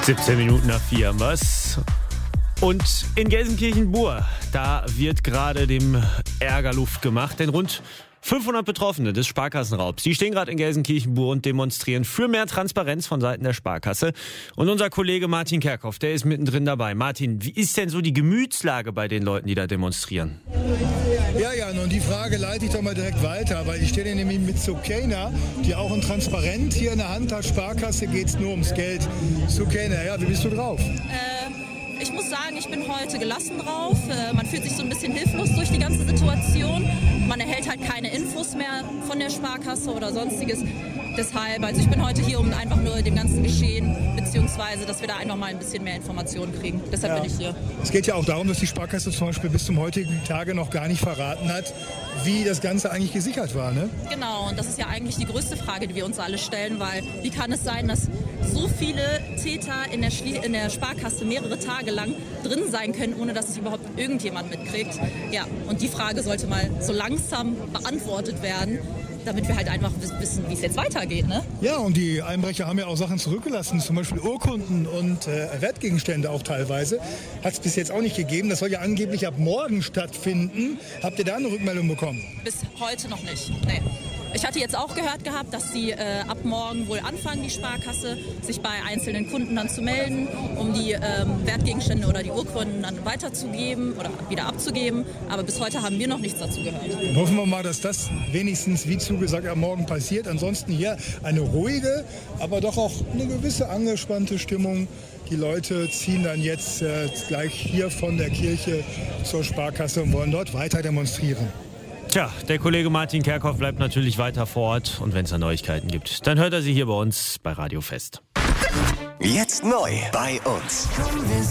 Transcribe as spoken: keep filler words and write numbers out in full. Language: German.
siebzehn Minuten nach vier haben wir's. Und in Gelsenkirchen-Bur, da wird gerade dem Ärger Luft gemacht, denn rund fünfhundert Betroffene des Sparkassenraubs, die stehen gerade in Gelsenkirchen-Bur und demonstrieren für mehr Transparenz von Seiten der Sparkasse. Und unser Kollege Martin Kerkhoff, der ist mittendrin dabei. Martin, wie ist denn so die Gemütslage bei den Leuten, die da demonstrieren? Ja, Jan, und die Frage leite ich doch mal direkt weiter, weil ich stehe hier nämlich mit Sukaina, die auch ein Transparent hier in der Hand hat. Sparkasse geht's nur ums Geld. Sukaina, ja, wie bist du drauf? Äh, ich muss sagen, ich bin heute gelassen drauf. Äh, man fühlt sich so ein bisschen hilflos durch die ganze Situation. Man erhält halt keine Infos mehr von der Sparkasse oder sonstiges. Deshalb, also ich bin heute hier, um einfach nur dem ganzen Geschehen, beziehungsweise, dass wir da einfach mal ein bisschen mehr Informationen kriegen. Deshalb Ja. bin ich hier. Es geht ja auch darum, dass die Sparkasse zum Beispiel bis zum heutigen Tage noch gar nicht verraten hat, wie das Ganze eigentlich gesichert war, ne? Genau, und das ist ja eigentlich die größte Frage, die wir uns alle stellen, weil wie kann es sein, dass so viele Täter in der, Schlie- in der Sparkasse mehrere Tage lang drin sein können, ohne dass es überhaupt irgendjemand mitkriegt. Ja, und die Frage sollte mal so langsam beantwortet werden, damit wir halt einfach wissen, wie es jetzt weitergeht, ne? Ja, und die Einbrecher haben ja auch Sachen zurückgelassen, zum Beispiel Urkunden und äh, Wertgegenstände auch teilweise. Hat es bis jetzt auch nicht gegeben. Das soll ja angeblich ab morgen stattfinden. Habt ihr da eine Rückmeldung bekommen? Bis heute noch nicht, nee. Ich hatte jetzt auch gehört gehabt, dass sie äh, ab morgen wohl anfangen, die Sparkasse, sich bei einzelnen Kunden dann zu melden, um die ähm, Wertgegenstände oder die Urkunden dann weiterzugeben oder wieder abzugeben. Aber bis heute haben wir noch nichts dazu gehört. Dann hoffen wir mal, dass das wenigstens, wie zugesagt, am Morgen passiert. Ansonsten hier eine ruhige, aber doch auch eine gewisse angespannte Stimmung. Die Leute ziehen dann jetzt äh, gleich hier von der Kirche zur Sparkasse und wollen dort weiter demonstrieren. Tja, der Kollege Martin Kerkhoff bleibt natürlich weiter vor Ort. Und wenn es da Neuigkeiten gibt, dann hört er sie hier bei uns bei Radio Fest. Jetzt neu bei uns.